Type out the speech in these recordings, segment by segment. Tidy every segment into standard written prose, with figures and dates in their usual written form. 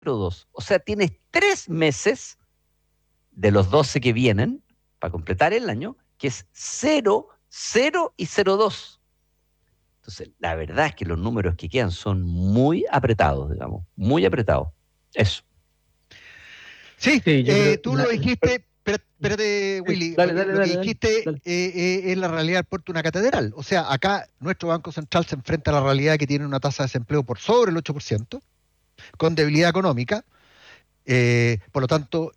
0,02. O sea, tienes 3 meses de los 12 que vienen para completar el año, que es 0, 0 y 0,2. Entonces, la verdad es que los números que quedan son muy apretados, digamos, muy apretados. Eso. Sí, Sí, yo creo tú lo dijiste, espérate, Willy, dale, lo que dale. dijiste es la realidad del puerto de una catedral. O sea, acá nuestro Banco Central se enfrenta a la realidad que tiene una tasa de desempleo por sobre el 8%, con debilidad económica. Por lo tanto,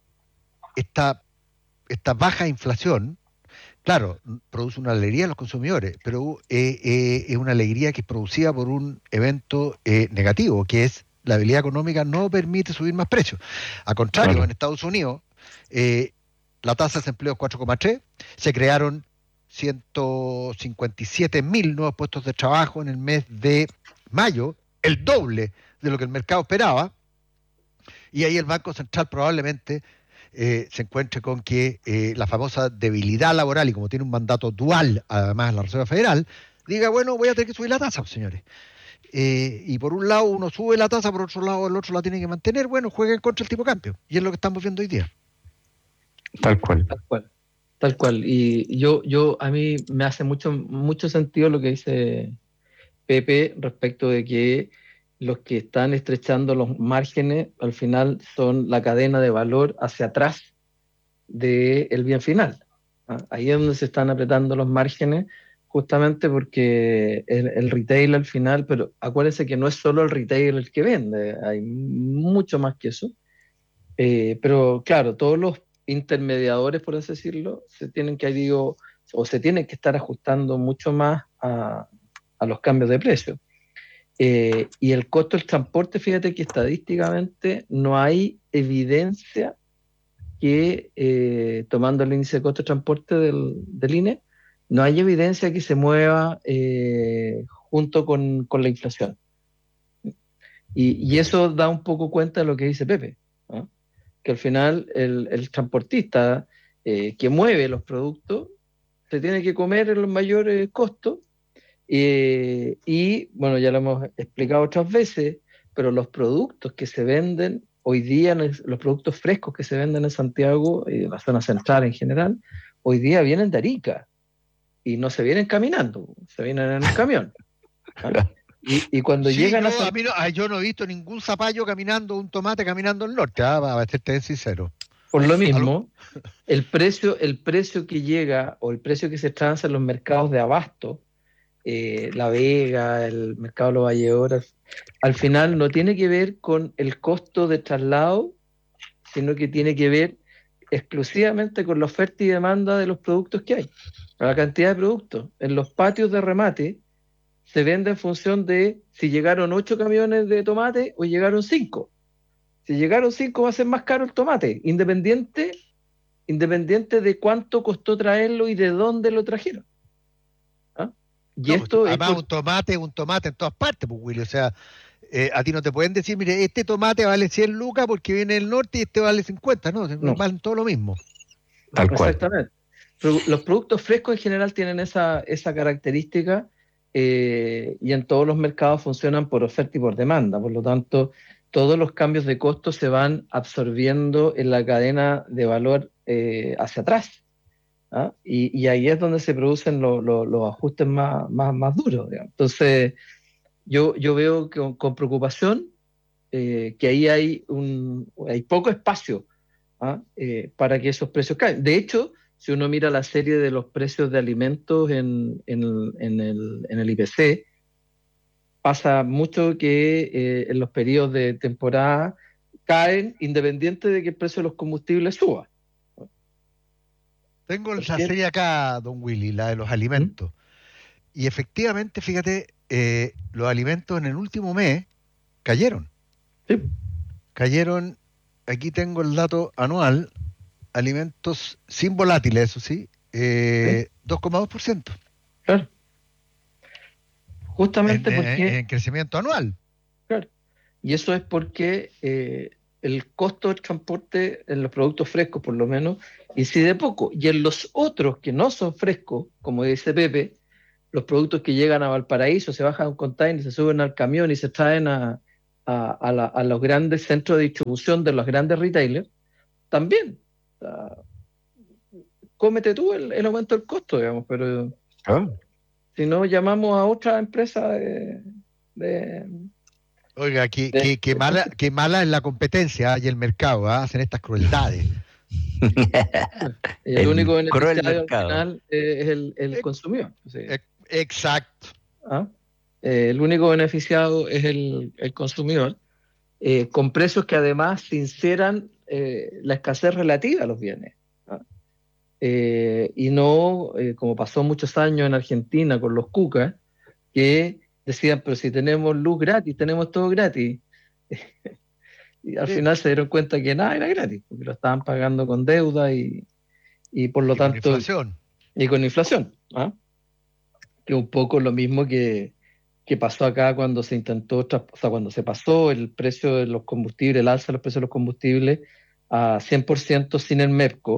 esta baja inflación, claro, produce una alegría a los consumidores, pero es una alegría que es producida por un evento negativo, que es la debilidad económica no permite subir más precios. A contrario, Claro. en Estados Unidos, la tasa de desempleo es 4,3, se crearon 157.000 nuevos puestos de trabajo en el mes de mayo, el doble de lo que el mercado esperaba, y ahí el Banco Central probablemente se encuentre con que la famosa debilidad laboral, y como tiene un mandato dual, además la Reserva Federal, diga, bueno, voy a tener que subir la tasa, señores. Y por un lado uno sube la tasa, por otro lado el otro la tiene que mantener, bueno, jueguen contra el tipo de cambio. Y es lo que estamos viendo hoy día. Tal cual. Tal cual. Y a mí me hace mucho sentido lo que dice Pepe respecto de que los que están estrechando los márgenes al final son la cadena de valor hacia atrás del bien final. Ahí es donde se están apretando los márgenes, justamente porque el retail al final, pero acuérdense que no es solo el retail el que vende, hay mucho más que eso. Pero claro, todos los intermediadores, por así decirlo, se tienen que estar ajustando mucho más a los cambios de precio. Y el costo del transporte, fíjate que estadísticamente no hay evidencia que, tomando el índice de costo de transporte del INE, no hay evidencia que se mueva junto con la inflación. Y eso da un poco cuenta de lo que dice Pepe, ¿no? Que al final el transportista que mueve los productos se tiene que comer en los mayores costos. Y bueno, ya lo hemos explicado otras veces, pero los productos que se venden hoy día, los productos frescos que se venden en Santiago, la zona central en general, hoy día vienen de Arica y no se vienen caminando, se vienen en un camión. ¿Ah? Y cuando Sí, llegan yo no he visto ningún zapallo caminando, un tomate caminando al norte, para serte sincero. por lo mismo, el precio que llega o el precio que se transa en los mercados de abasto, La Vega, el mercado de los Vallehoras, al final no tiene que ver con el costo de traslado, sino que tiene que ver exclusivamente con la oferta y demanda de los productos que hay. La cantidad de productos. En los patios de remate se vende en función de si llegaron 8 camiones de tomate o llegaron 5. Si llegaron 5 va a ser más caro el tomate, independiente de cuánto costó traerlo y de dónde lo trajeron. ¿Ah? Y No, esto es además un tomate en todas partes, pues, Willy. O sea, a ti no te pueden decir, mire, este tomate vale 100 lucas porque viene del norte y este vale 50, no, no, valen todo lo mismo. tal cual. Exactamente. Pero los productos frescos en general tienen esa característica, y en todos los mercados funcionan por oferta y por demanda. Por lo tanto, todos los cambios de costo se van absorbiendo en la cadena de valor hacia atrás. ¿Ah? Y ahí es donde se producen los ajustes más duros, digamos. Entonces, yo veo que, con preocupación, que ahí hay poco espacio, ¿ah? Para que esos precios caigan. De hecho, si uno mira la serie de los precios de alimentos en el IPC, pasa mucho que en los periodos de temporada caen independiente de que el precio de los combustibles suba. Tengo ¿Por la qué? serie acá, don Willy, la de los ¿Mm? alimentos. Y efectivamente, fíjate, los alimentos en el último mes cayeron. Sí. Cayeron, aquí tengo el dato anual, alimentos sin volátiles, eso sí, Sí, 2,2%. claro. Justamente porque, En crecimiento anual. claro, y eso es porque el costo del transporte en los productos frescos, por lo menos, incide poco. Y en los otros que no son frescos, como dice Pepe, los productos que llegan a Valparaíso, se bajan a un container, se suben al camión y se traen a los grandes centros de distribución de los grandes retailers, también. O sea, cómete tú el aumento del costo, digamos, pero si no, llamamos a otra empresa Oiga, qué mala es la competencia y el mercado, hacen estas crueldades. El único cruel beneficiario al mercado. final es el consumidor. Sí. Exacto. El único beneficiado es el consumidor, con precios que además sinceran la escasez relativa de los bienes. Y no, como pasó muchos años en Argentina con los cucas, que decían, pero si tenemos luz gratis, tenemos todo gratis. Y al final se dieron cuenta que nada era gratis, porque lo estaban pagando con deuda y por lo tanto... Con inflación. Y con inflación. Que un poco lo mismo que pasó acá cuando se intentó, cuando se pasó el precio de los combustibles, el alza de los precios de los combustibles a 100% sin el MEPCO.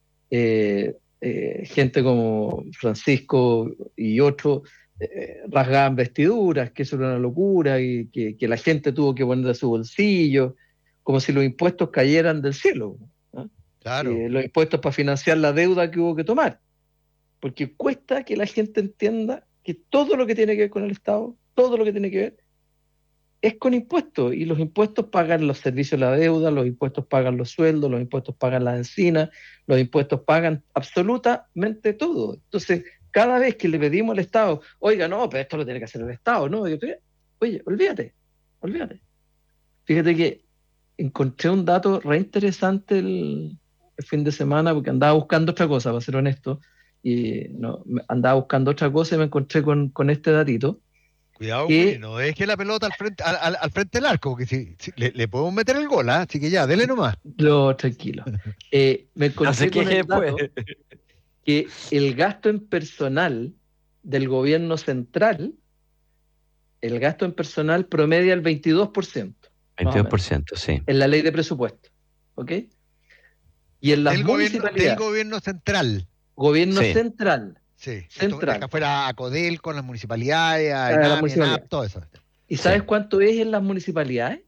Gente como Francisco y otros rasgaban vestiduras, que eso era una locura, y que la gente tuvo que poner de su bolsillo, como si los impuestos cayeran del cielo. Claro. Los impuestos para financiar la deuda que hubo que tomar. Porque cuesta que la gente entienda que todo lo que tiene que ver con el Estado, todo lo que tiene que ver, es con impuestos, y los impuestos pagan los servicios de la deuda, los impuestos pagan los sueldos, los impuestos pagan las encinas, los impuestos pagan absolutamente todo. Entonces, cada vez que le pedimos al Estado, oiga, no, pero esto lo tiene que hacer el Estado, ¿no? Oye, olvídate. Fíjate que encontré un dato re interesante el fin de semana, porque andaba buscando otra cosa, para ser honesto, y no, andaba buscando otra cosa y me encontré con este datito. Cuidado, que no deje la pelota al frente del arco, que si le podemos meter el gol, así que ya, dele nomás. Tranquilo. Me encontré con el dato que el gasto en personal del gobierno central, el gasto en personal promedia el 22%. 22%, sí. En la ley de presupuesto. ¿Ok? Y en las municipalidades. Del gobierno central. Gobierno central. Sí, central. Deja fuera a CODEL con las municipalidades, a ENAP, todo eso. ¿Y sabes cuánto es en las municipalidades?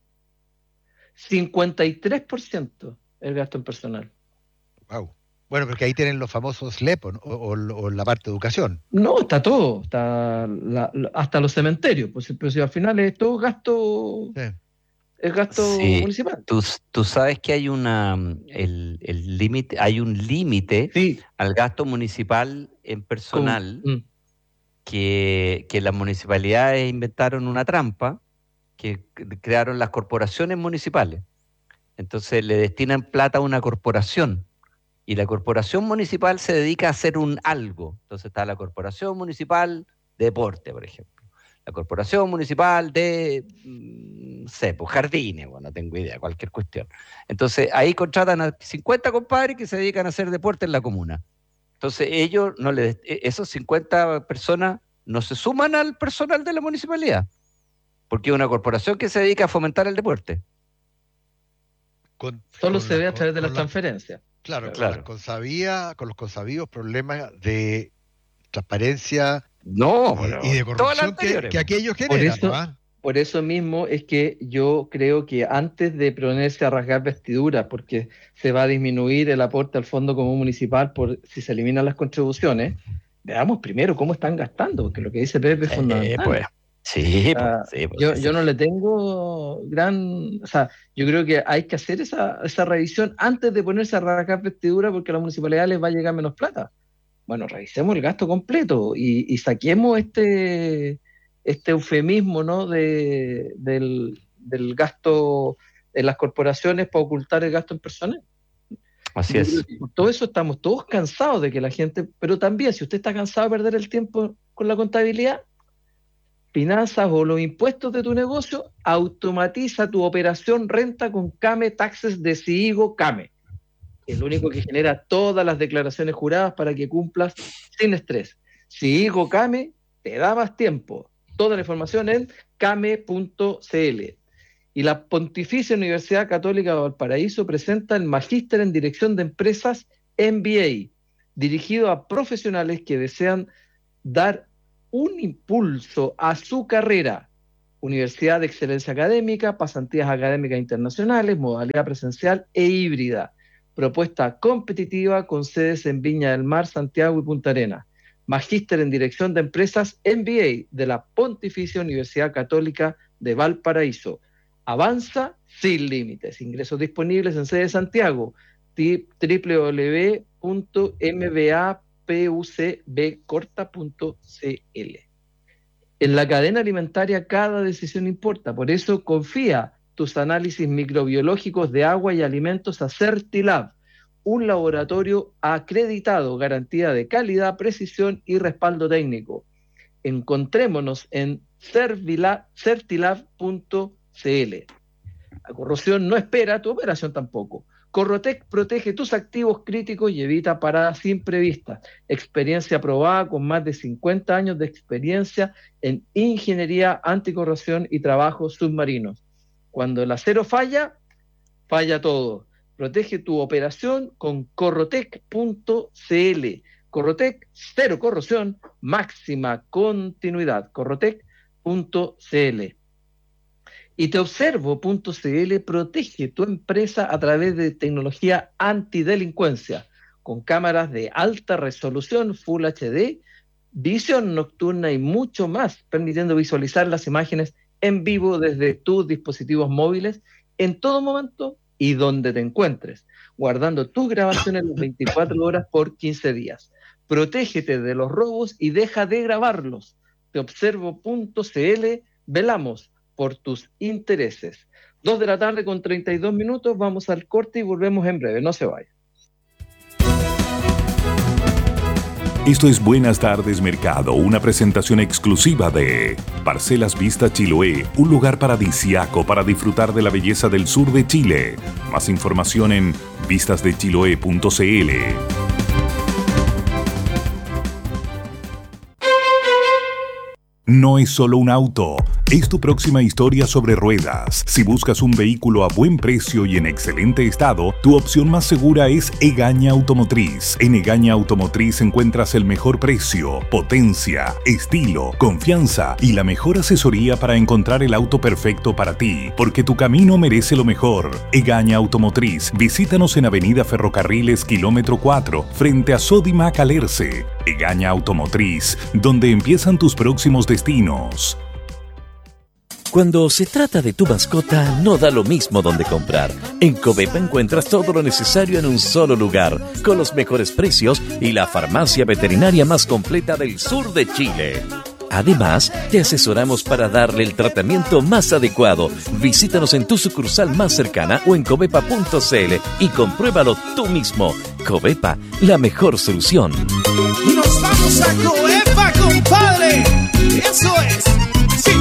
53% el gasto en personal. Wow. Bueno, porque ahí tienen los famosos LEP o la parte de educación. No, está todo, hasta los cementerios, pero si al final es todo gasto, es gasto municipal. Tú sabes que hay hay un límite al gasto municipal en personal, que las municipalidades inventaron una trampa, que crearon las corporaciones municipales. Entonces le destinan plata a una corporación, y la corporación municipal se dedica a hacer un algo. Entonces está la corporación municipal de deporte, por ejemplo. La corporación municipal de, jardines, bueno, no tengo idea, cualquier cuestión. Entonces ahí contratan a 50 compadres que se dedican a hacer deporte en la comuna. Entonces ellos, esos 50 personas no se suman al personal de la municipalidad, porque es una corporación que se dedica a fomentar el deporte. Solo se ve a través de las transferencias. Claro. Con los consabidos problemas de transparencia y de corrupción que aquellos generan. Por eso mismo es que yo creo que antes de ponerse a rasgar vestiduras, porque se va a disminuir el aporte al Fondo Común Municipal si se eliminan las contribuciones, veamos primero cómo están gastando, porque lo que dice Pepe es fundamental. Yo no le tengo yo creo que hay que hacer esa revisión antes de ponerse a rasgar vestidura, porque a la municipalidad les va a llegar menos plata. Bueno, revisemos el gasto completo y saquemos este eufemismo, ¿no? del gasto en las corporaciones para ocultar el gasto en personal. Así es. Por todo eso estamos todos cansados de que la gente, pero también si usted está cansado de perder el tiempo con la contabilidad, finanzas o los impuestos de tu negocio, automatiza tu operación renta con Kame Taxes de Sigo Kame. Es lo único que genera todas las declaraciones juradas para que cumplas sin estrés. Sigo Kame te da más tiempo. Toda la información en kame.cl. Y la Pontificia Universidad Católica de Valparaíso presenta el Magíster en Dirección de Empresas MBA, dirigido a profesionales que desean dar un impulso a su carrera Universidad de Excelencia Académica, pasantías académicas internacionales, modalidad presencial e híbrida. Propuesta competitiva con sedes en Viña del Mar, Santiago y Punta Arenas. Magíster en Dirección de Empresas MBA de la Pontificia Universidad Católica de Valparaíso. Avanza sin límites. Ingresos disponibles en sede de Santiago, www.mbapucbcorta.cl. En la cadena alimentaria cada decisión importa, por eso confía tus análisis microbiológicos de agua y alimentos a Certilab, un laboratorio acreditado, garantía de calidad, precisión y respaldo técnico. Encontrémonos en certilab.cl. La corrosión no espera, tu operación tampoco. Corrotec protege tus activos críticos y evita paradas imprevistas. Experiencia probada con más de 50 años de experiencia en ingeniería anticorrosión y trabajos submarinos. Cuando el acero falla, falla todo. Protege tu operación con corrotec.cl. Corrotec, cero corrosión, máxima continuidad. Corrotec.cl. Y teobservo.cl protege tu empresa a través de tecnología antidelincuencia, con cámaras de alta resolución, Full HD, visión nocturna y mucho más, permitiendo visualizar las imágenes en vivo desde tus dispositivos móviles en todo momento y donde te encuentres, guardando tus grabaciones las 24 horas por 15 días. Protégete de los robos y deja de grabarlos. Teobservo.cl, velamos por tus intereses. 2:32 p.m, vamos al corte y volvemos en breve, no se vayan. Esto es Buenas Tardes Mercado, una presentación exclusiva de Parcelas Vista Chiloé, un lugar paradisíaco para disfrutar de la belleza del sur de Chile. Más información en vistasdechiloé.cl. No es solo un auto, es tu próxima historia sobre ruedas. Si buscas un vehículo a buen precio y en excelente estado, tu opción más segura es Egaña Automotriz. En Egaña Automotriz encuentras el mejor precio, potencia, estilo, confianza y la mejor asesoría para encontrar el auto perfecto para ti, porque tu camino merece lo mejor. Egaña Automotriz, visítanos en Avenida Ferrocarriles, kilómetro 4, frente a Sodimac Alerce. Egaña Automotriz, donde empiezan tus próximos destinos. Cuando se trata de tu mascota, no da lo mismo donde comprar. En Covepa encuentras todo lo necesario en un solo lugar, con los mejores precios y la farmacia veterinaria más completa del sur de Chile. Además, te asesoramos para darle el tratamiento más adecuado. Visítanos en tu sucursal más cercana o en covepa.cl y compruébalo tú mismo. Covepa, la mejor solución. Y nos vamos a Covepa, compadre. Eso es. Sí.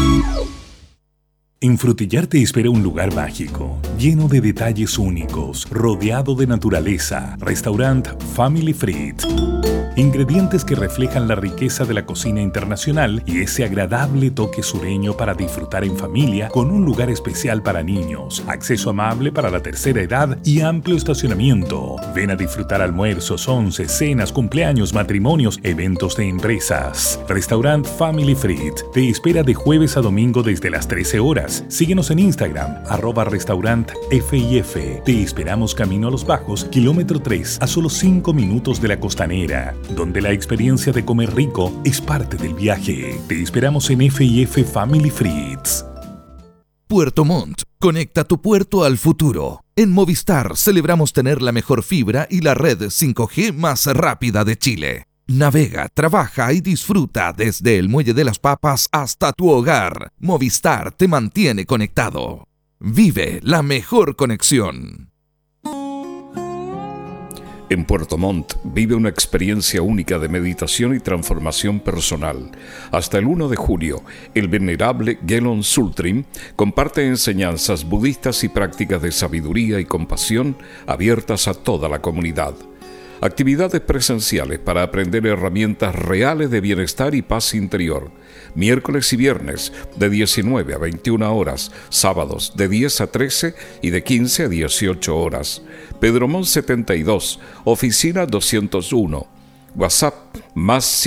En Frutillar te espera un lugar mágico, lleno de detalles únicos, rodeado de naturaleza. Restaurant Family Fried. Ingredientes que reflejan la riqueza de la cocina internacional y ese agradable toque sureño para disfrutar en familia, con un lugar especial para niños, acceso amable para la tercera edad y amplio estacionamiento. Ven a disfrutar almuerzos, onces, cenas, cumpleaños, matrimonios, eventos de empresas. Restaurant Family Fried te espera de jueves a domingo desde las 13 horas. Síguenos en Instagram, @restaurantfif. Te esperamos camino a Los Bajos, kilómetro 3, a solo 5 minutos de la Costanera, donde la experiencia de comer rico es parte del viaje. Te esperamos en FIF Family Frieds. Puerto Montt, conecta tu puerto al futuro. En Movistar celebramos tener la mejor fibra y la red 5G más rápida de Chile. Navega, trabaja y disfruta desde el Muelle de las Papas hasta tu hogar. Movistar te mantiene conectado. Vive la mejor conexión. En Puerto Montt vive una experiencia única de meditación y transformación personal. Hasta el 1 de julio, el venerable Gelon Sultrim comparte enseñanzas budistas y prácticas de sabiduría y compasión abiertas a toda la comunidad. Actividades presenciales para aprender herramientas reales de bienestar y paz interior. Miércoles y viernes de 19 a 21 horas, sábados de 10 a 13 y de 15 a 18 horas. Pedro Montt 72, oficina 201. WhatsApp más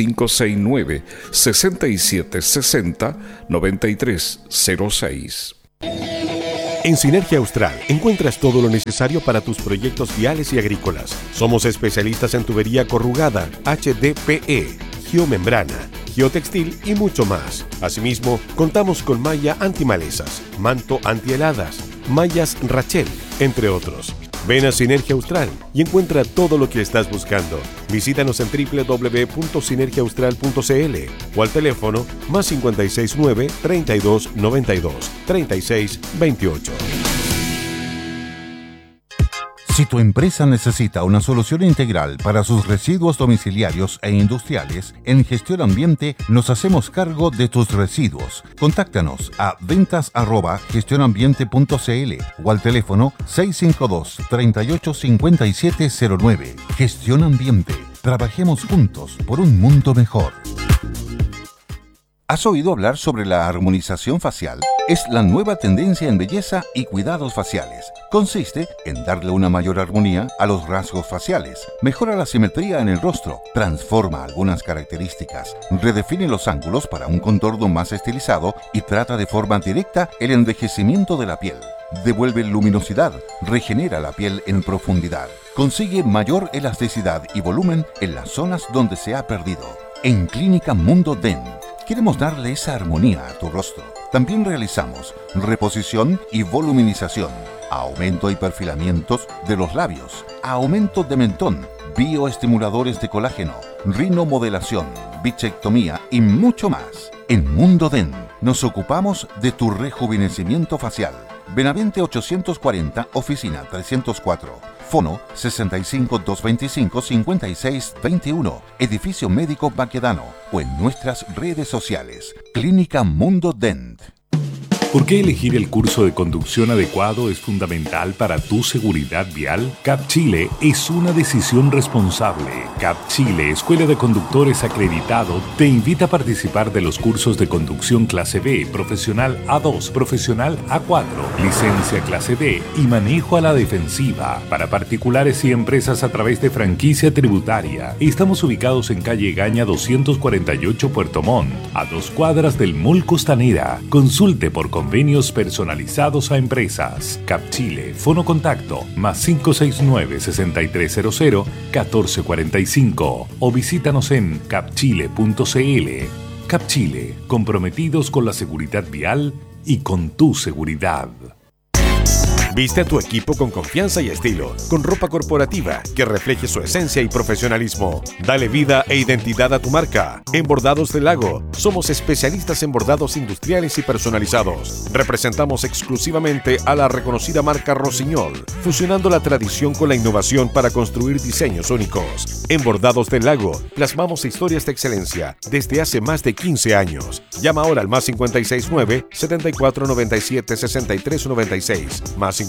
569-6760-9306. En Sinergia Austral encuentras todo lo necesario para tus proyectos viales y agrícolas. Somos especialistas en tubería corrugada, HDPE, geomembrana, geotextil y mucho más. Asimismo, contamos con malla antimalezas, manto antiheladas, mallas Rachel, entre otros. Ven a Sinergia Austral y encuentra todo lo que estás buscando. Visítanos en www.sinergiaaustral.cl o al teléfono más 569 32 92 36 28. Si tu empresa necesita una solución integral para sus residuos domiciliarios e industriales, en Gestión Ambiente nos hacemos cargo de tus residuos. Contáctanos a ventas@gestionambiente.cl o al teléfono 652 38 5709. Gestión Ambiente. Trabajemos juntos por un mundo mejor. ¿Has oído hablar sobre la armonización facial? Es la nueva tendencia en belleza y cuidados faciales. Consiste en darle una mayor armonía a los rasgos faciales, mejora la simetría en el rostro, transforma algunas características, redefine los ángulos para un contorno más estilizado y trata de forma directa el envejecimiento de la piel. Devuelve luminosidad, regenera la piel en profundidad, consigue mayor elasticidad y volumen en las zonas donde se ha perdido. En Clínica Mundo Den, queremos darle esa armonía a tu rostro. También realizamos reposición y voluminización, aumento y perfilamientos de los labios, aumento de mentón, bioestimuladores de colágeno, rinomodelación, bichectomía y mucho más. En Mundo Den nos ocupamos de tu rejuvenecimiento facial. Benavente 840, oficina 304. Fono 65 225 56 21, Edificio Médico Baquedano o en nuestras redes sociales. Clínica Mundo Dent. ¿Por qué elegir el curso de conducción adecuado es fundamental para tu seguridad vial? CAP Chile es una decisión responsable. CAP Chile, Escuela de Conductores Acreditado, te invita a participar de los cursos de conducción clase B, profesional A2, profesional A4, licencia clase D y manejo a la defensiva para particulares y empresas a través de franquicia tributaria. Estamos ubicados en calle Gaña 248 Puerto Montt, a 2 cuadras del Mall Costanera. Consulte por convenios personalizados a empresas. CAP Chile, fono contacto, más 569-6300-1445 o visítanos en capchile.cl. CAP Chile, comprometidos con la seguridad vial y con tu seguridad. Viste a tu equipo con confianza y estilo, con ropa corporativa que refleje su esencia y profesionalismo. Dale vida e identidad a tu marca. En Bordados del Lago, somos especialistas en bordados industriales y personalizados. Representamos exclusivamente a la reconocida marca Rossignol, fusionando la tradición con la innovación para construir diseños únicos. En Bordados del Lago, plasmamos historias de excelencia desde hace más de 15 años. Llama ahora al más 569-7497-6396, más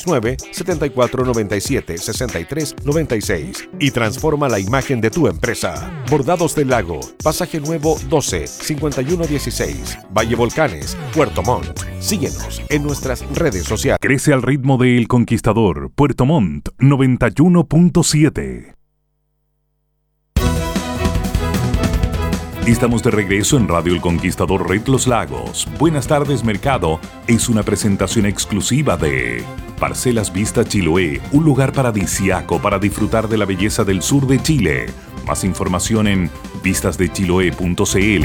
569-7497-6396 y transforma la imagen de tu empresa. Bordados del Lago, Pasaje Nuevo 12, 5116, Valle Volcanes, Puerto Montt. Síguenos en nuestras redes sociales. Crece al ritmo de El Conquistador, Puerto Montt 91.7. Estamos de regreso en Radio El Conquistador Red Los Lagos. Buenas tardes, mercado. Es una presentación exclusiva de Parcelas Vista Chiloé, un lugar paradisíaco para disfrutar de la belleza del sur de Chile. Más información en vistasdechiloé.cl.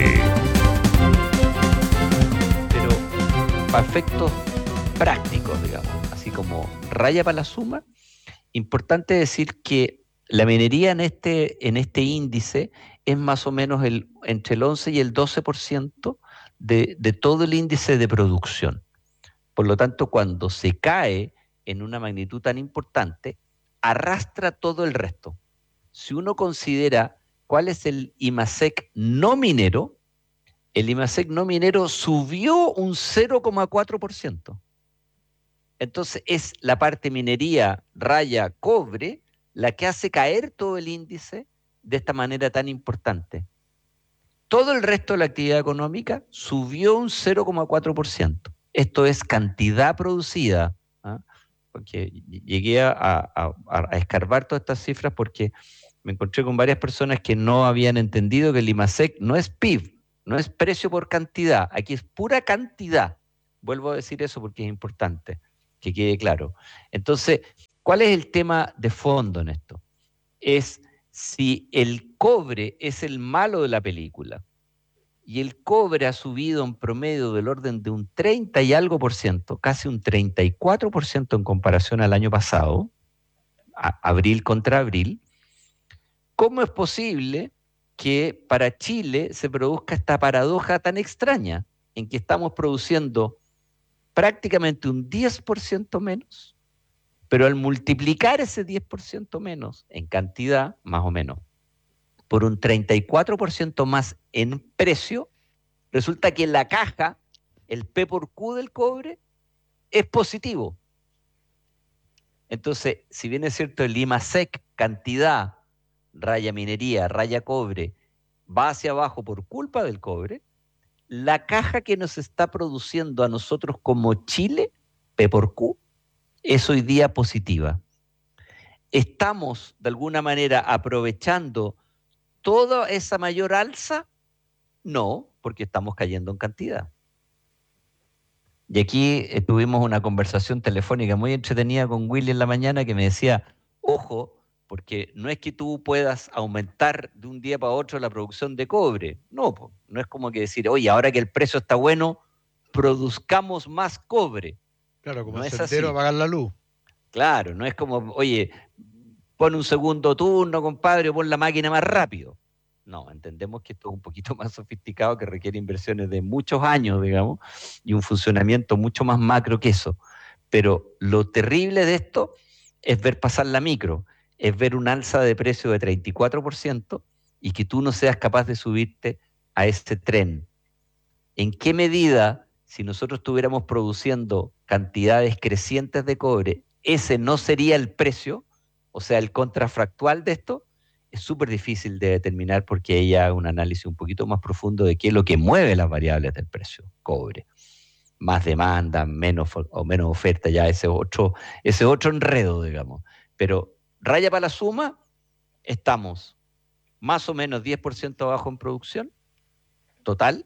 Pero para efectos prácticos, digamos, así como raya para la suma, importante decir que la minería en este índice es más o menos entre el 11 y el 12% de todo el índice de producción. Por lo tanto, cuando se cae en una magnitud tan importante, arrastra todo el resto. Si uno considera cuál es el IMASEC no minero, el IMASEC no minero subió un 0,4%. Entonces es la parte minería, raya, cobre, la que hace caer todo el índice de esta manera tan importante. Todo el resto de la actividad económica subió un 0,4%. Esto es cantidad producida, ¿ah? Porque llegué a escarbar todas estas cifras porque me encontré con varias personas que no habían entendido que el IMASEC no es PIB, no es precio por cantidad, aquí es pura cantidad. Vuelvo a decir eso porque es importante que quede claro. Entonces, ¿cuál es el tema de fondo en esto? Es si el cobre es el malo de la película y el cobre ha subido en promedio del orden de un 30 y algo por ciento, casi un 34% en comparación al año pasado, abril contra abril, ¿cómo es posible que para Chile se produzca esta paradoja tan extraña en que estamos produciendo prácticamente un 10% menos, pero al multiplicar ese 10% menos en cantidad, más o menos, por un 34% más en precio, resulta que en la caja, el P por Q del cobre es positivo? Entonces, si bien es cierto el IMASEC, cantidad, raya minería, raya cobre, va hacia abajo por culpa del cobre, la caja que nos está produciendo a nosotros como Chile, P por Q, es hoy día positiva. ¿Estamos de alguna manera aprovechando toda esa mayor alza? No, porque estamos cayendo en cantidad. Y aquí tuvimos una conversación telefónica muy entretenida con Willy en la mañana que me decía, ojo, porque no es que tú puedas aumentar de un día para otro la producción de cobre. No, no es como que decir, oye, ahora que el precio está bueno, produzcamos más cobre. Claro, como no el es sendero así. apagar la luz. Claro, no es como, oye, pon un segundo turno, compadre, o pon la máquina más rápido. No, entendemos que esto es un poquito más sofisticado, que requiere inversiones de muchos años, digamos, y un funcionamiento mucho más macro que eso. Pero lo terrible de esto es ver pasar la micro, es ver un alza de precio de 34% y que tú no seas capaz de subirte a ese tren. ¿En qué medida, si nosotros estuviéramos produciendo cantidades crecientes de cobre, ese no sería el precio? O sea, el contrafractual de esto es súper difícil de determinar porque hay ya un análisis un poquito más profundo de qué es lo que mueve las variables del precio, cobre. Más demanda, menos oferta, ya ese otro enredo, digamos. Pero raya para la suma, estamos más o menos 10% abajo en producción total,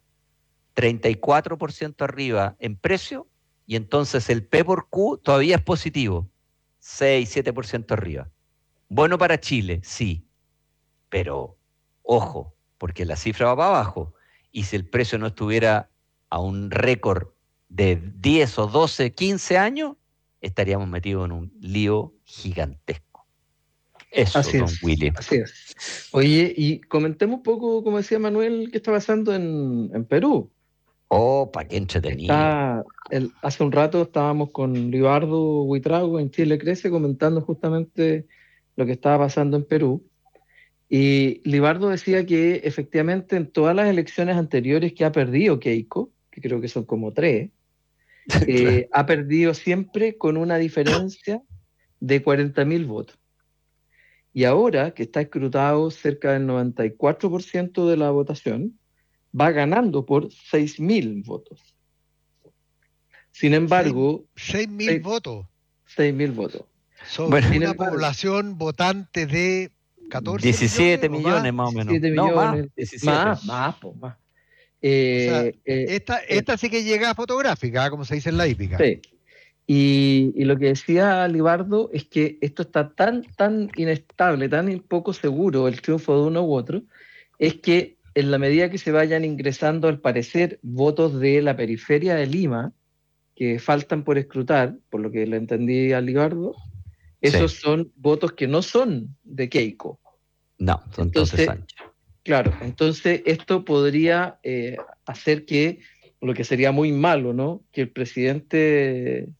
34% arriba en precio, y entonces el P por Q todavía es positivo, 6-7% arriba. Bueno para Chile, sí, pero ojo, porque la cifra va para abajo, y si el precio no estuviera a un récord de 10 o 12, 15 años, estaríamos metidos en un lío gigantesco. Eso, así don es, Willy. así es. Oye, y comentemos un poco, como decía Manuel, qué está pasando en Perú. Oh, para qué entretenido. Hace un rato estábamos con Libardo Huitrago en Chile Crece comentando justamente lo que estaba pasando en Perú. Y Libardo decía que efectivamente en todas las elecciones anteriores que ha perdido Keiko, que creo que son como 3, claro, ha perdido siempre con una diferencia de 40.000 votos. Y ahora que está escrutado cerca del 94% de la votación, va ganando por 6.000 votos. Sin embargo... 6.000 votos. 6.000 votos. Sobre una población votante de 14 17 millones más o menos. 17 no, millones. Más, 17. Más. O sea, esta sí que llega fotográfica, como se dice en la hípica. Sí. Y lo que decía Libardo es que esto está tan inestable, tan poco seguro el triunfo de uno u otro, es que en la medida que se vayan ingresando, al parecer, votos de la periferia de Lima, que faltan por escrutar, por lo que le entendí a Libardo, esos son votos que no son de Keiko. No, son todos de Sánchez. Claro, entonces esto podría hacer que, lo que sería muy malo, ¿no?, que el presidente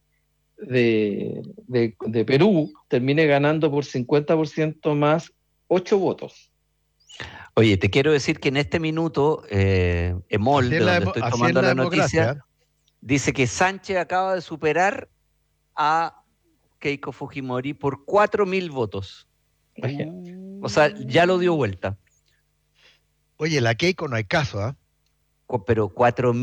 de Perú termine ganando por 50% más 8 votos. Oye, te quiero decir que en este minuto, Emol, de donde estoy tomando la noticia, dice que Sánchez acaba de superar a Keiko Fujimori por 4.000 votos. O sea, ya lo dio vuelta. Oye, la Keiko no hay caso, ¿ah? Pero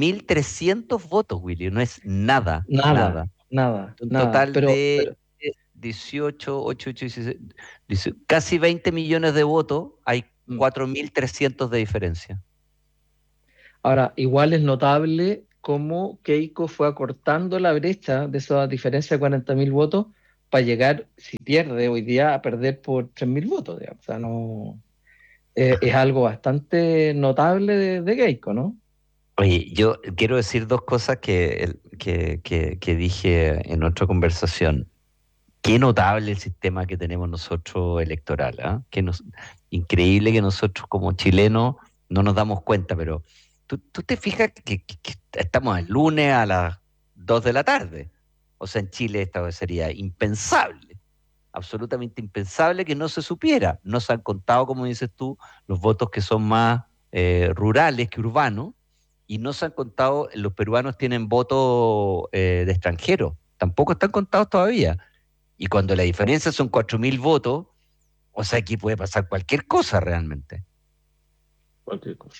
4.300 votos, Willy, no es nada. Nada. Un total de 18, 8, 16, casi 20 millones de votos, hay 4.300 de diferencia. Ahora, igual es notable cómo Keiko fue acortando la brecha de esa diferencia de 40.000 votos para llegar, si pierde hoy día, a perder por 3.000 votos, digamos. O sea, no, es algo bastante notable de Keiko, ¿no? Oye, yo quiero decir dos cosas que dije en otra conversación. Qué notable el sistema que tenemos nosotros electoral, ¿ah? Increíble que nosotros como chilenos no nos damos cuenta, pero tú te fijas que estamos el lunes a las 2 de la tarde. O sea, en Chile esto sería impensable, absolutamente impensable que no se supiera. No se han contado, como dices tú, los votos que son más rurales que urbanos, y no se han contado, los peruanos tienen votos de extranjeros, tampoco están contados todavía. Y cuando la diferencia son 4.000 votos, o sea, aquí puede pasar cualquier cosa realmente. Cualquier cosa.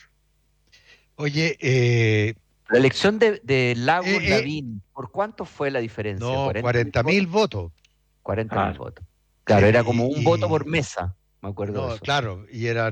Oye, la elección de Lagos Lavín, ¿por cuánto fue la diferencia? No, 40.000 votos. 40.000 votos. Claro, sí, era como un voto por mesa, me acuerdo de eso. Claro, y era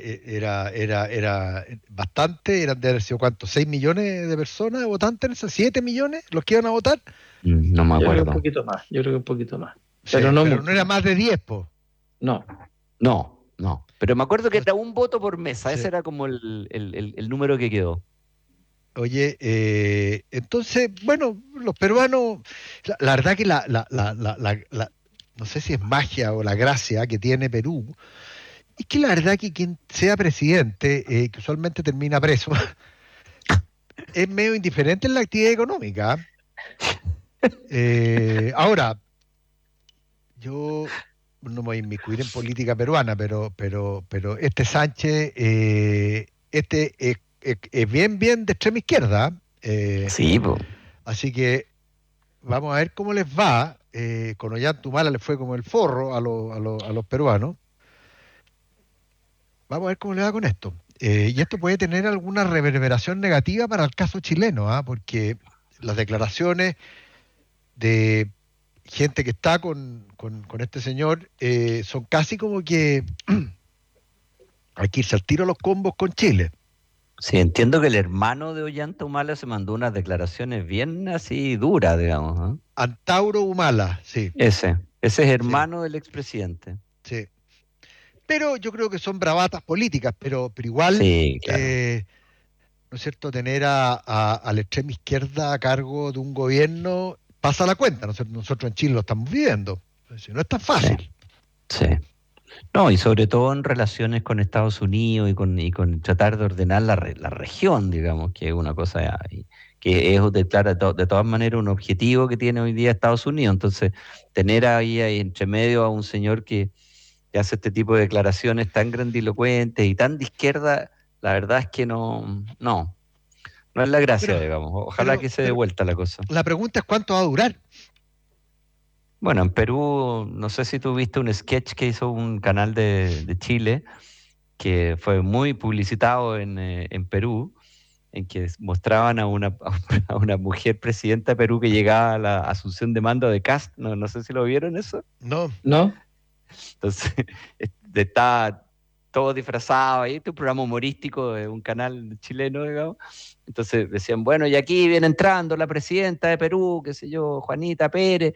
bastante, eran de haber sido ¿cuánto? 6 millones de personas votantes, 7 millones los que iban a votar. No me acuerdo. Yo creo que un poquito más. Sí, pero no era más de 10, po. No. Pero me acuerdo que era un voto por mesa, sí. Ese era como el número que quedó. Oye, entonces, bueno, los peruanos, la verdad que no sé si es magia o la gracia que tiene Perú, es que la verdad que quien sea presidente, que usualmente termina preso, es medio indiferente en la actividad económica. Ahora, yo no me voy a inmiscuir en política peruana, pero este Sánchez, es bien de extrema izquierda. Sí, po. Así que vamos a ver cómo les va. Con Ollantumala les fue como el forro a los peruanos. Vamos a ver cómo le va con esto. Y esto puede tener alguna reverberación negativa para el caso chileno, porque las declaraciones de gente que está con este señor son casi como que hay que irse al tiro a los combos con Chile. Sí, entiendo que el hermano de Ollanta Humala se mandó unas declaraciones bien así duras, digamos. Antauro Humala, sí. Ese es hermano del expresidente. Sí. Pero yo creo que son bravatas políticas, pero igual, sí, claro. ¿no es cierto?, tener a la extrema izquierda a cargo de un gobierno pasa la cuenta. Nosotros en Chile lo estamos viviendo. Entonces, no es tan fácil. Sí. No, y sobre todo en relaciones con Estados Unidos y con tratar de ordenar la región, digamos, que es una cosa que es de todas maneras un objetivo que tiene hoy día Estados Unidos. Entonces, tener ahí entre medio a un señor que hace este tipo de declaraciones tan grandilocuentes y tan de izquierda, la verdad es que no es la gracia, digamos. Ojalá que se dé vuelta la cosa. La pregunta es ¿cuánto va a durar? Bueno, en Perú, no sé si tú viste un sketch que hizo un canal de Chile, que fue muy publicitado en Perú, en que mostraban a una mujer presidenta de Perú que llegaba a la asunción de mando de Kast. No sé si lo vieron eso. No. Entonces, está todo disfrazado ahí, un programa humorístico de un canal chileno, digamos. Entonces decían, bueno, y aquí viene entrando la presidenta de Perú, qué sé yo, Juanita Pérez.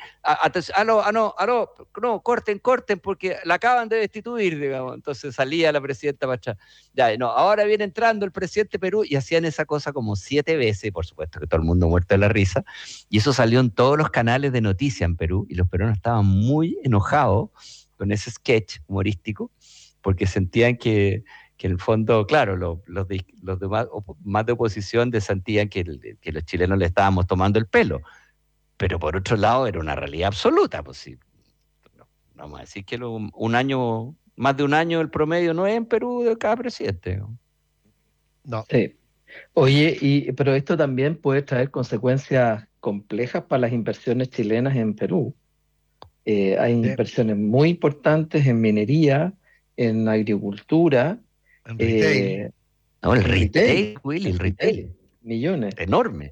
No, corten, porque la acaban de destituir, digamos. Entonces salía la presidenta para atrás. Ya, no, ahora viene entrando el presidente de Perú, y hacían esa cosa como 7 veces, y por supuesto que todo el mundo muerto de la risa. Y eso salió en todos los canales de noticias en Perú, y los peruanos estaban muy enojados con ese sketch humorístico, porque sentían que en el fondo, claro, los demás, más de oposición sentían que los chilenos le estábamos tomando el pelo, pero por otro lado era una realidad absoluta. Pues sí, vamos a decir que más de un año el promedio no es en Perú de cada presidente. No. Sí. Oye, pero esto también puede traer consecuencias complejas para las inversiones chilenas en Perú. Hay inversiones muy importantes en minería, en agricultura. En retail. El retail, Willy, el retail. Millones. Enorme.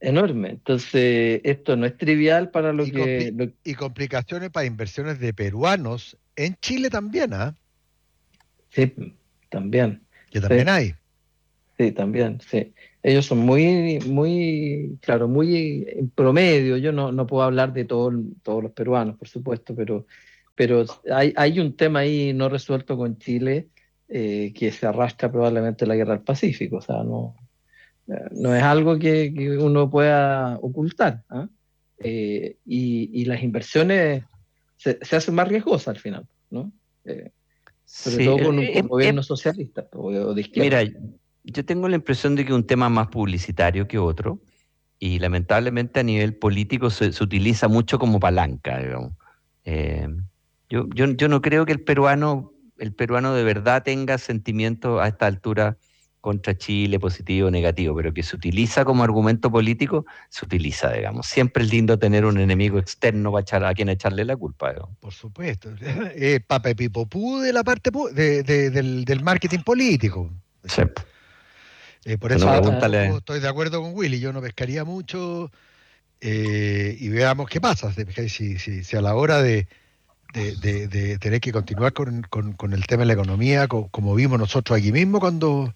enorme. Entonces, esto no es trivial para lo Y, que... y complicaciones para inversiones de peruanos en Chile también, ¿ah? Sí, también. Que también Sí, hay. sí, también, sí. Ellos son muy, claro, muy en promedio. Yo no puedo hablar de todos los peruanos, por supuesto, pero hay un tema ahí no resuelto con Chile, que se arrastra probablemente la guerra del Pacífico. O sea, no es algo que uno pueda ocultar, ¿ah? Y las inversiones se hacen más riesgosas al final, ¿no? Sobre Sí, todo con un gobierno socialista o de izquierda. mira, yo tengo la impresión de que es un tema más publicitario que otro, y lamentablemente a nivel político se utiliza mucho como palanca, digamos. Eh, yo no creo que el peruano de verdad tenga sentimientos a esta altura contra Chile, positivo o negativo, pero que se utiliza como argumento político, se utiliza, digamos. Siempre es lindo tener un enemigo externo a quien echarle la culpa, digamos. Por supuesto. Pape Pipopú de la parte del marketing político. Sí. Por Bueno, eso pregúntale. tampoco estoy de acuerdo con Willy. Yo no pescaría mucho y veamos qué pasa. Si a la hora de tener que continuar con el tema de la economía, como vimos nosotros aquí mismo cuando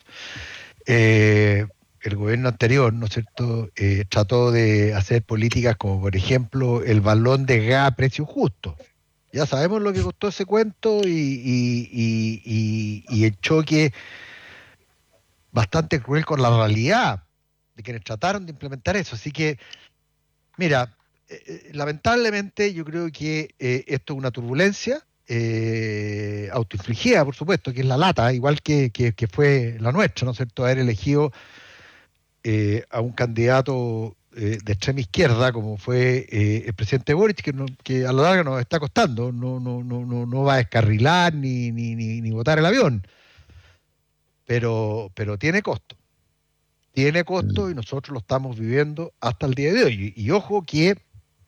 el gobierno anterior, ¿no es cierto?, trató de hacer políticas como, por ejemplo, el balón de gas a precio justo. Ya sabemos lo que costó ese cuento y el choque bastante cruel con la realidad de quienes trataron de implementar eso. Así que, mira, lamentablemente yo creo que esto es una turbulencia autoinfligida, por supuesto, que es la lata, igual que fue la nuestra, ¿no es cierto?, haber elegido a un candidato de extrema izquierda como fue el presidente Boric, que a la larga nos está costando, no va a descarrilar ni botar el avión, pero tiene costo. Tiene costo y nosotros lo estamos viviendo hasta el día de hoy. Y ojo que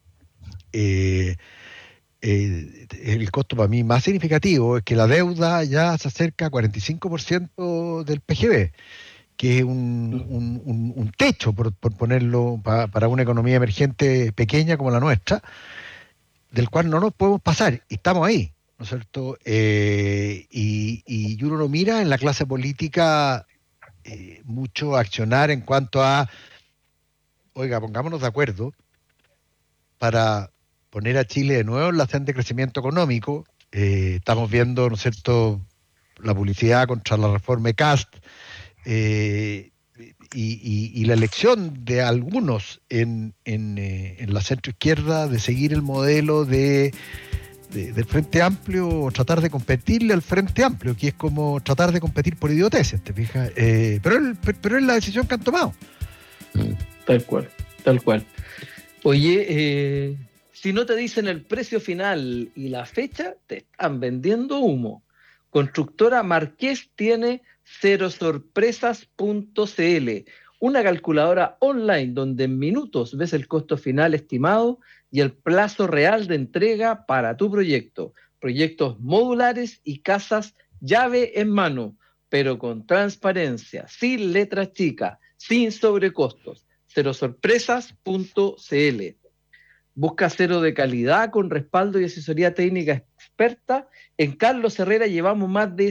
el costo para mí más significativo es que la deuda ya se acerca a 45% del PGB, que es un techo, por ponerlo, para una economía emergente pequeña como la nuestra, del cual no nos podemos pasar. Y estamos ahí, ¿no es cierto? Y uno lo mira en la clase política, mucho accionar en cuanto a, oiga, pongámonos de acuerdo para poner a Chile de nuevo en la senda de crecimiento económico. Estamos viendo, ¿no es cierto?, la publicidad contra la reforma CAST, y la elección de algunos en la centroizquierda de seguir el modelo del Frente Amplio o tratar de competirle al Frente Amplio, que es como tratar de competir por idioteces, ¿te fijas? Pero es la decisión que han tomado. Tal cual. Oye, si no te dicen el precio final y la fecha, te están vendiendo humo. Constructora Marqués tiene cerosorpresas.cl, una calculadora online donde en minutos ves el costo final estimado y el plazo real de entrega para tu proyecto. Proyectos modulares y casas llave en mano, pero con transparencia, sin letras chicas, sin sobrecostos. Cerosorpresas.cl. Busca acero de calidad con respaldo y asesoría técnica experta. En Carlos Herrera llevamos más de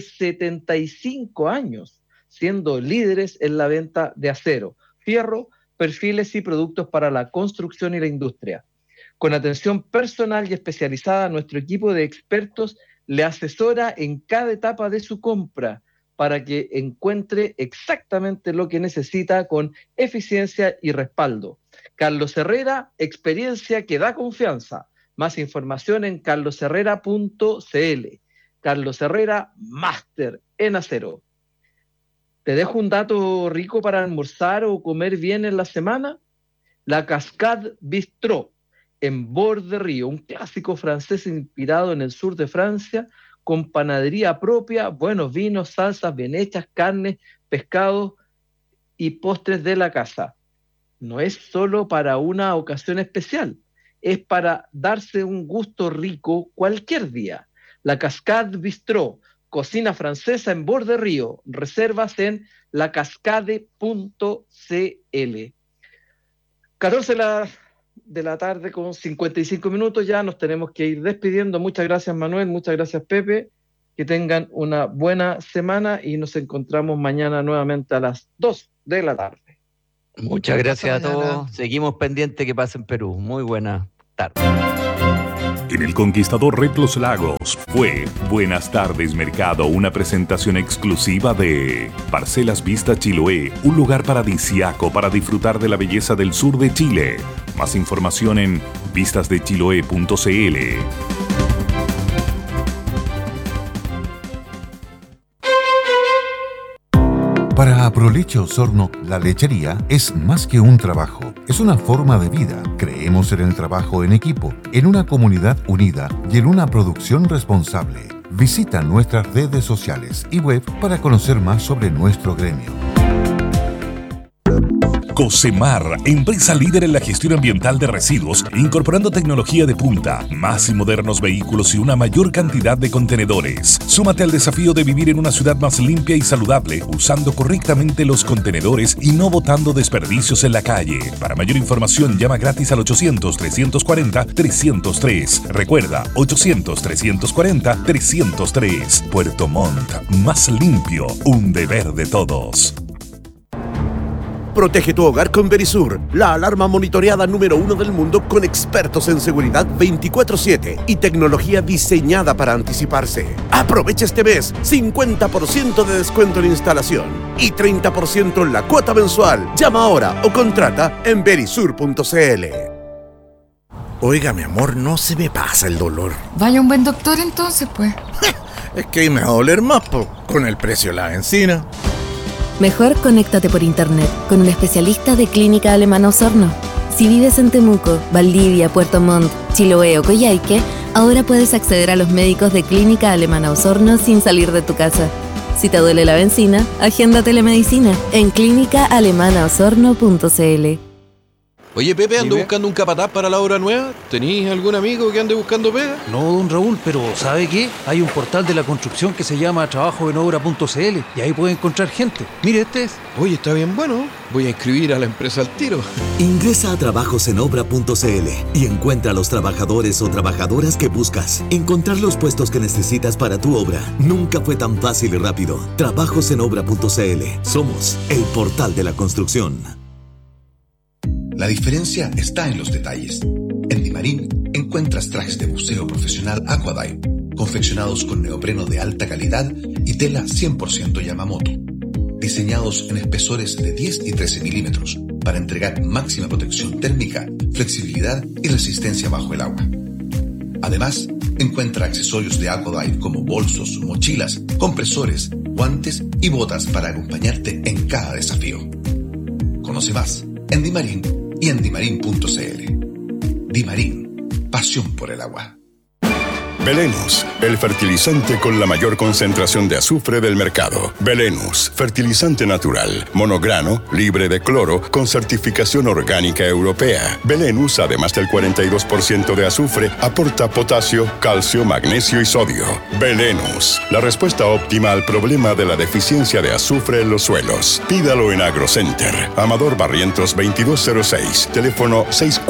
75 años siendo líderes en la venta de acero, fierro, perfiles y productos para la construcción y la industria. Con atención personal y especializada, nuestro equipo de expertos le asesora en cada etapa de su compra para que encuentre exactamente lo que necesita con eficiencia y respaldo. Carlos Herrera, experiencia que da confianza. Más información en carlosherrera.cl. Carlos Herrera, máster en acero. Te dejo un dato rico para almorzar o comer bien en la semana. La Cascade Bistrot, en Bord de Río, un clásico francés inspirado en el sur de Francia, con panadería propia, buenos vinos, salsas bien hechas, carnes, pescados y postres de la casa. No es solo para una ocasión especial, es para darse un gusto rico cualquier día. La Cascade Bistrot, cocina francesa en Bord de Río. Reservas en lacascade.cl. 14 de la tarde con 55 minutos, ya nos tenemos que ir despidiendo. Muchas gracias, Manuel, muchas gracias, Pepe. Que tengan una buena semana y nos encontramos mañana nuevamente a las 2 de la tarde. Muchas gracias a todos. Seguimos pendientes que pasa en Perú. Muy buena tarde. En El Conquistador Red Los Lagos fue Buenas tardes Mercado, una presentación exclusiva de Parcelas Vista Chiloé, un lugar paradisíaco para disfrutar de la belleza del sur de Chile. Más información en vistasdechiloé.cl. Para Aproleche Osorno, la lechería es más que un trabajo, es una forma de vida. Creemos en el trabajo en equipo, en una comunidad unida y en una producción responsable. Visita nuestras redes sociales y web para conocer más sobre nuestro gremio. Cocemar, empresa líder en la gestión ambiental de residuos, incorporando tecnología de punta, más y modernos vehículos y una mayor cantidad de contenedores. Súmate al desafío de vivir en una ciudad más limpia y saludable, usando correctamente los contenedores y no botando desperdicios en la calle. Para mayor información, llama gratis al 800-340-303. Recuerda, 800-340-303. Puerto Montt, más limpio, un deber de todos. Protege tu hogar con Verisur, la alarma monitoreada número 1 del mundo con expertos en seguridad 24/7 y tecnología diseñada para anticiparse. Aprovecha este mes 50% de descuento en instalación y 30% en la cuota mensual. Llama ahora o contrata en verisur.cl. Oiga, mi amor, no se me pasa el dolor. Vaya un buen doctor entonces, pues. Es que me va a doler más, con el precio de la benzina. Mejor conéctate por internet con un especialista de Clínica Alemana Osorno. Si vives en Temuco, Valdivia, Puerto Montt, Chiloé o Coyhaique, ahora puedes acceder a los médicos de Clínica Alemana Osorno sin salir de tu casa. Si te duele la benzina, agenda telemedicina en clínicaalemanaosorno.cl. Oye, Pepe, ando buscando un capataz para la obra nueva. ¿Tenís algún amigo que ande buscando pega? No, don Raúl, pero ¿sabe qué? Hay un portal de la construcción que se llama trabajoenobra.cl y ahí puede encontrar gente. Mire, este es. Oye, está bien bueno. Voy a inscribir a la empresa al tiro. Ingresa a trabajosenobra.cl y encuentra a los trabajadores o trabajadoras que buscas. Encontrar los puestos que necesitas para tu obra nunca fue tan fácil y rápido. Trabajosenobra.cl. Somos el portal de la construcción. La diferencia está en los detalles. En Dimarín encuentras trajes de buceo profesional Aquadive, confeccionados con neopreno de alta calidad y tela 100% Yamamoto, diseñados en espesores de 10 y 13 milímetros para entregar máxima protección térmica, flexibilidad y resistencia bajo el agua. Además, encuentra accesorios de Aquadive como bolsos, mochilas, compresores, guantes y botas para acompañarte en cada desafío. Conoce más en Dimarín y en dimarin.cl. Dimarín, pasión por el agua. Belenus, el fertilizante con la mayor concentración de azufre del mercado. Belenus, fertilizante natural, monograno, libre de cloro, con certificación orgánica europea. Belenus, además del 42% de azufre, aporta potasio, calcio, magnesio y sodio. Belenus, la respuesta óptima al problema de la deficiencia de azufre en los suelos. Pídalo en AgroCenter. Amador Barrientos 2206, teléfono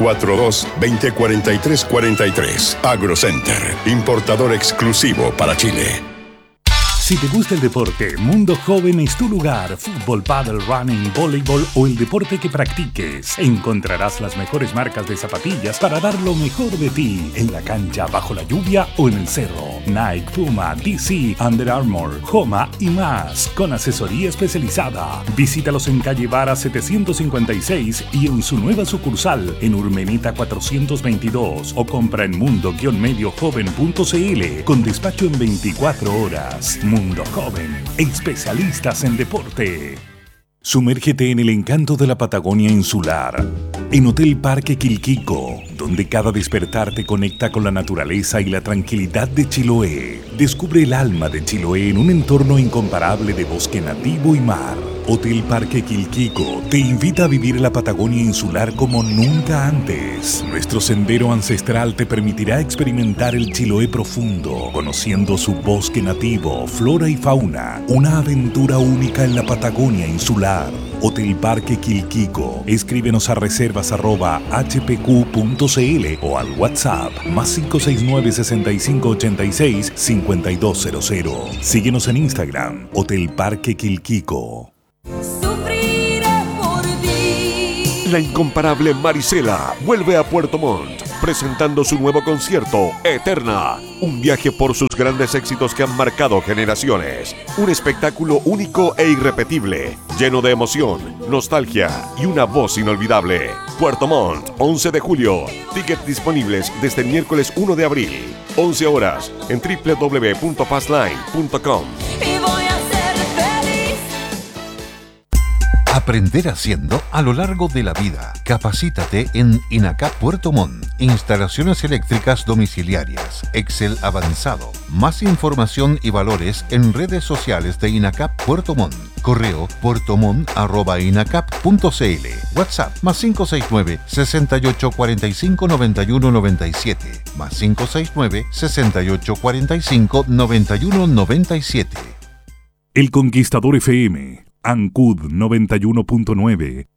642-2043-43. AgroCenter, importador exclusivo para Chile. Si te gusta el deporte, Mundo Joven es tu lugar. Fútbol, pádel, running, voleibol o el deporte que practiques. Encontrarás las mejores marcas de zapatillas para dar lo mejor de ti. En la cancha, bajo la lluvia o en el cerro. Nike, Puma, DC, Under Armour, Homa y más. Con asesoría especializada. Visítalos en calle Vara 756 y en su nueva sucursal en Urmenita 422. O compra en mundo-mediojoven.cl con despacho en 24 horas. Mundo Joven, especialistas en deporte. Sumérgete en el encanto de la Patagonia insular, en Hotel Parque Quilquico, donde cada despertar te conecta con la naturaleza y la tranquilidad de Chiloé. Descubre el alma de Chiloé en un entorno incomparable de bosque nativo y mar. Hotel Parque Quilquico te invita a vivir la Patagonia insular como nunca antes. Nuestro sendero ancestral te permitirá experimentar el Chiloé profundo, conociendo su bosque nativo, flora y fauna. Una aventura única en la Patagonia insular. Hotel Parque Quilquico. Escríbenos a reservas@hpq.cl o al WhatsApp +569 6586 5200. Síguenos en Instagram, Hotel Parque Quilquico. La incomparable Marisela vuelve a Puerto Montt, presentando su nuevo concierto, Eterna. Un viaje por sus grandes éxitos que han marcado generaciones. Un espectáculo único e irrepetible, lleno de emoción, nostalgia y una voz inolvidable. Puerto Montt, 11 de julio. Tickets disponibles desde el miércoles 1 de abril. 11 horas en www.passline.com. Aprender haciendo a lo largo de la vida. Capacítate en INACAP Puerto Montt. Instalaciones eléctricas domiciliarias. Excel avanzado. Más información y valores en redes sociales de INACAP Puerto Montt. Correo puertomont@inacap.cl. WhatsApp +569 6845 9197. +569 6845 9197. El Conquistador FM, Ancud 91.9,